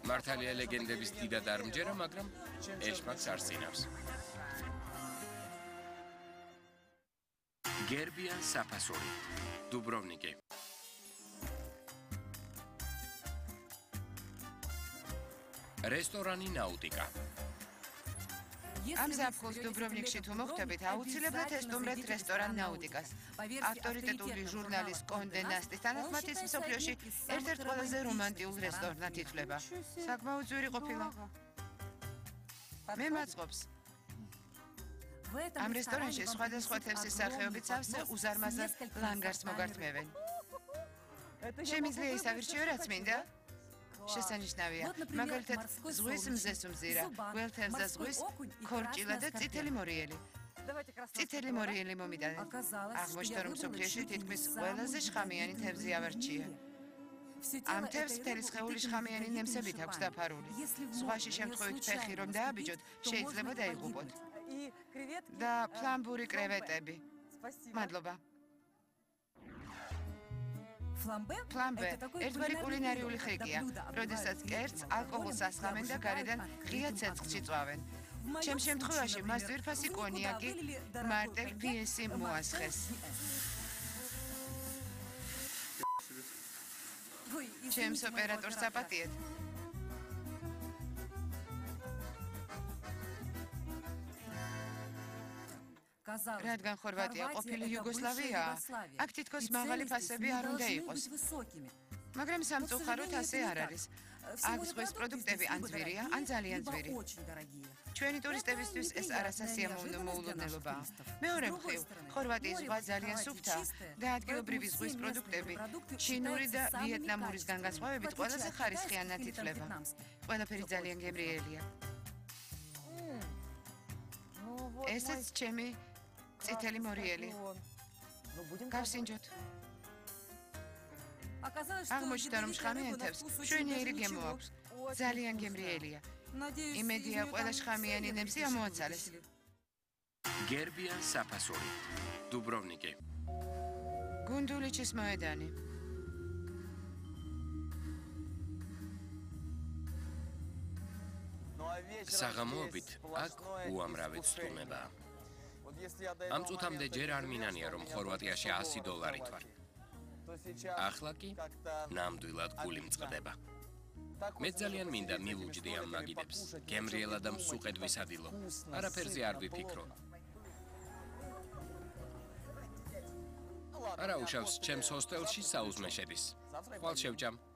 მართალია ლეგენდების დიდად არ მჯერა, მაგრამ ეშმაკს არ სინავს. გერბიან საფასური, დუბროვნიკი. რესტორანი ნაუტიკა. ამ ზაფხულს დუბროვნიკში თუ მოხვდებით, აუცილებლად ესტუმრეთ რესტორან ნაუტიკას. ავტორიტეტული ჟურნალის კონდე ნასტის თანახმად ის მსოფლიოში ერთ-ერთ ყველაზე რომანტიულ რესტორნად ითვლება. საკმაოდ ძვირი ყოფილა. მე მაწყობს. ამ რესტორანში სხვადასხვა თევზის სახეობით სავსე უზარმაზარ ლანგარს მოგართმევენ. შემიძლია ისავირჩიო, რაც მინდა? შესანიშნავია. მაგალითად, ზღვის მზეს უმზირა, გველთევზა ზღვის, ქორჭილა და წითელი მორიელი. წითელი მორიელი მომიტანეთ. აღმოჩნდა, რომ მსოფლიოში თითქმის ყველაზე შხამიანი თევზი ავარჩია. ამ თევზს მთელი სხეული შხამიანი ნემსებით აქვს დაფარული. ზღვაში შემთხვევით ფეხი რომ დააბიჯოთ, შეიძლება დაიღუპოთ. და ფლამბური კრევეტები. მადლობა. ფლამბე ერთგვარი კულინარიული ხეკია, როდესაც კერძს ალკოჰოლს ასხამენ და გარედან ღია ცეცხლში წვავენ. ჩემ შემთხვევაში მას ძვირფასი კონიაკი მარტელ პიესი მოასხეს. ჩემს ოპერატორს აპატიეთ. რადგან ხორვატია ყოფილი იუგოსლავიაა, აქ თითქოს მაღალი ფასები არ უნდა იყოს. მაგრამ სამწუხაროდ ასე არ არის. აქ ზღვის პროდუქტები ან ძვირია, ან ძალიან ძვირი. ჩვენი ტურისტებისთვის ეს არასასიამოვნო მოულოდნელობაა. მეორე მხრივ, ხორვატიის ზღვა ძალიან სუფთაა და ადგილობრივი ზღვის პროდუქტები ჩინური და ვიეტნამურისგან განსხვავებით ყველაზე ხარისხიანად ითვლება. ყველაფერი ძალიან გემრიელია. ესეც ჩემი წითელი მორიელი. გავსინჯოთ. აღმოჩნდა, რომ შხამიან თევზს მშვენიერი გემო აქვს. ძალიან გემრიელია. იმედია, ყველა შხამიანი ნემსი ამოაცალეს. გერბიან საფასური, დუბროვნიკი. გუნდულიჩის მოედანი. საღამოობით აქ უამრავი ცდუმებაა. ამ წუთამდე ჯერ არ მინანია, რომ ხორვატიაში $100 ვარ. ახლა კი ნამდვილად გული მწყდება. მე ძალიან მინდა მივუჯდი ამ მაგიდებს, გემრიელა და მსუყედვის ადილო. არაფერზე არ ვიფიქრო. არა უშავს ჩემს ჰოსტელში საუზმე შედის. ხვალ შევჭამ.